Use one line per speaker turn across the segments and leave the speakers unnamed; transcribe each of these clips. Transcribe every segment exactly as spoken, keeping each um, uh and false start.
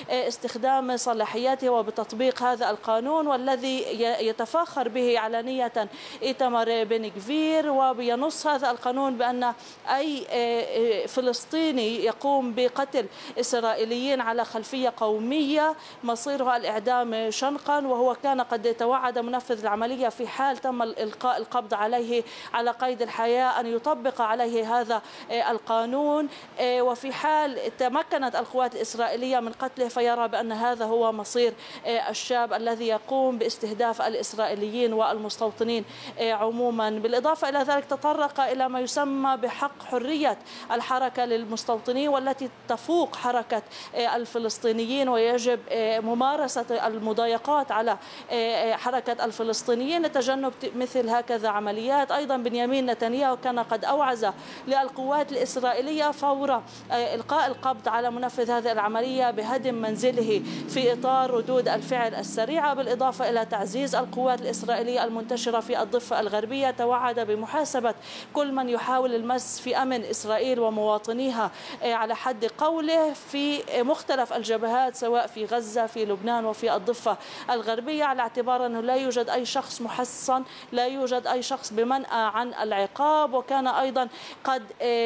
باستخدام صلاحياته وبتطبيق هذا القانون، والذي يتفاخر به علانية إيتمار بن غفير، وبينص هذا القانون بأن أي فلسطيني يقوم بقتل إسرائيليين على خلفية قومية مصيرها الإعدام شنقا، وهو كان قد توعد منفذ العملية في حال تم إلقاء القبض عليه على قيد الحياة أن يطبق عليه هذا القانون، وفي حال تمكنت القوات الإسرائيلية من قتله فيرى بأن هذا هو مصير الشاب الذي يقوم باستهداف الإسرائيليين والمستوطنين عموما. بالإضافة إلى ذلك تطرق إلى ما يسمى بحق حرية الحركة للمستوطنين، والتي تفوق حركة الفلسطينيين، ويجب ممارسة المضايقات على حركة الفلسطينيين لتجنب مثل هكذا عمليات. أيضا بنيامين نتنياهو كان قد أوعز للقوات الإسرائيلية فور إلقاء القبض على منفذ هذه العملية بهدم منزله في إطار ردود الفعل السريعة. بالإضافة إلى تعزيز القوات الإسرائيلية المنتشرة في الضفة الغربية، توعد بمحاسبة كل من يحاول المس في أمن إسرائيل ومواطنيها على حد قوله في مختلف الجبهات، سواء في غزة، في لبنان، وفي الضفة الغربية، على اعتبار أنه لا يوجد أي شخص محصن، لا يوجد أي شخص بمنأى عن العقاب. وكان أيضا قد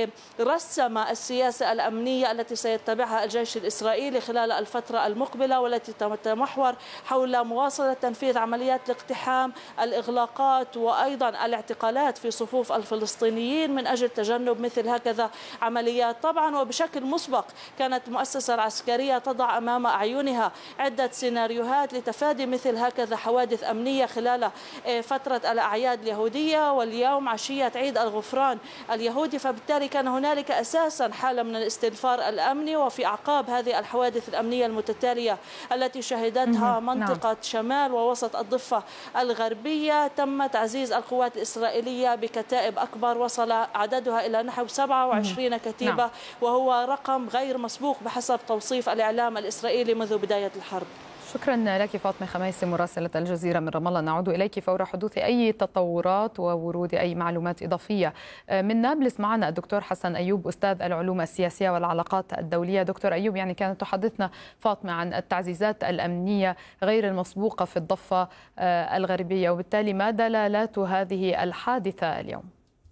رسم السياسة الأمنية التي سيتبعها الجيش الإسرائيلي خلال الفترة المقبلة، والتي تتمحور حول مواصلة تنفيذ عمليات الاقتحام، الإغلاقات، وأيضا الاعتقالات في صفوف الفلسطينيين من أجل تجنب مثل هكذا عمليات. طبعا وبشكل مسبق كانت المؤسسة العسكرية تضع أمام أعينها عدة سيناريوهات لتفادي مثل هكذا حوادث أمنية خلال فترة الأعياد اليهودية، واليوم عشية عيد الغفران اليهودي، فبالتالي كان هنالك أساسا حالة من الاستنفار الأمني. وفي أعقاب هذه الحوادث الأمنية المتتالية التي شهدتها منطقة شمال ووسط الضفة الغربية، تم تعزيز القوات الإسرائيلية بكتائب أكبر وصل عددها إلى نحو سبعة وعشرين كتيبة، وهو رقم غير مسبوق بحسب توصيف الإعلام الإسرائيلي منذ بداية الحرب.
شكرا لك فاطمة خميسي مراسلة الجزيرة من رام الله. نعود إليك فور حدوث أي تطورات وورود أي معلومات إضافية. من نابلس معنا الدكتور حسن أيوب، أستاذ العلوم السياسية والعلاقات الدولية. دكتور أيوب، يعني كانت تحدثنا فاطمة عن التعزيزات الأمنية غير المسبوقة في الضفة الغربية، وبالتالي ما دلالات هذه الحادثة اليوم؟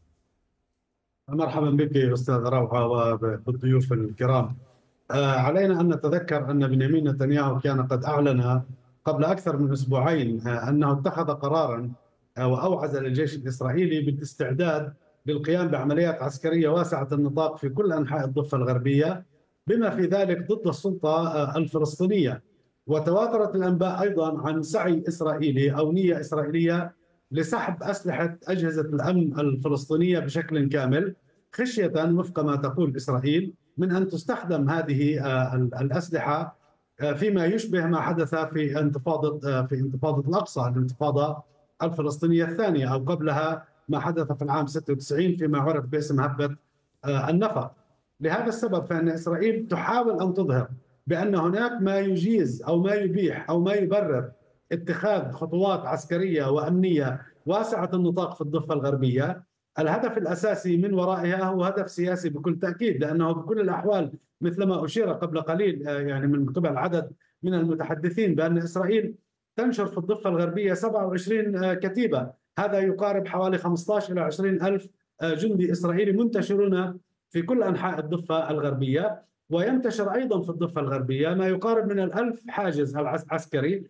مرحبا بك أستاذ روعة وبالضيوف الكرام. علينا أن نتذكر أن بنيامين نتنياهو كان قد أعلن قبل أكثر من أسبوعين أنه اتخذ قراراً وأوعز للجيش الإسرائيلي بالاستعداد للقيام بعمليات عسكرية واسعة النطاق في كل أنحاء الضفة الغربية، بما في ذلك ضد السلطة الفلسطينية. وتواترت الأنباء أيضاً عن سعي إسرائيلي أو نية إسرائيلية لسحب أسلحة أجهزة الأمن الفلسطينية بشكل كامل، خشية وفق ما تقول إسرائيل من أن تستخدم هذه الأسلحة فيما يشبه ما حدث في انتفاضة في انتفاضة الأقصى، الانتفاضة الفلسطينية الثانية، أو قبلها ما حدث في العام ستة وتسعين فيما عرف باسم هبة النفق. لهذا السبب فإن إسرائيل تحاول أن تظهر بأن هناك ما يجيز أو ما يبيح أو ما يبرر اتخاذ خطوات عسكرية وأمنية واسعة النطاق في الضفة الغربية. الهدف الأساسي من ورائها هو هدف سياسي بكل تأكيد، لأنه بكل الأحوال مثلما أشير قبل قليل يعني من قبل عدد من المتحدثين بأن إسرائيل تنشر في الضفة الغربية سبعة وعشرين كتيبة، هذا يقارب حوالي خمسة عشر إلى عشرين ألف جندي إسرائيلي منتشرون في كل أنحاء الضفة الغربية. وينتشر أيضا في الضفة الغربية ما يقارب من الألف حاجز عسكري،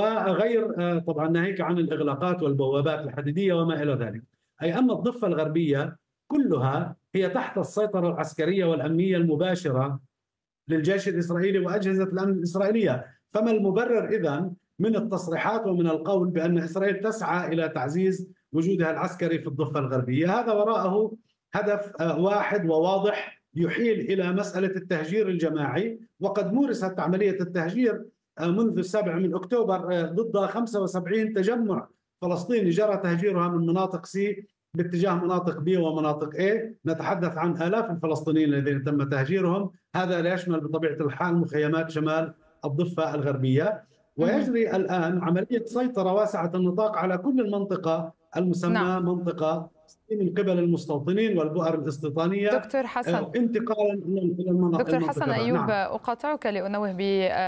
وغير طبعا ناهيك عن الإغلاقات والبوابات الحديدية وما إلى ذلك. أي أن الضفة الغربية كلها هي تحت السيطرة العسكرية والأمنية المباشرة للجيش الإسرائيلي وأجهزة الأمن الإسرائيلية. فما المبرر إذن من التصريحات ومن القول بأن إسرائيل تسعى إلى تعزيز وجودها العسكري في الضفة الغربية؟ هذا وراءه هدف واحد وواضح يحيل إلى مسألة التهجير الجماعي، وقد مورست عملية التهجير منذ السابع من أكتوبر ضد خمسة وسبعين تجمع فلسطيني جرى تهجيرها من مناطق سي باتجاه مناطق بي ومناطق اي. نتحدث عن آلاف الفلسطينيين الذين تم تهجيرهم، هذا لا يشمل بطبيعة الحال مخيمات شمال الضفة الغربية. ويجري الآن عملية سيطرة واسعة النطاق على كل المنطقة المسمى نعم. منطقة من قبل المستوطنين والبؤر الاستيطانية
دكتور حسن
انتقالا إلى المناطق.
دكتور حسن أيوب، نعم. أقاطعك لأنوه ب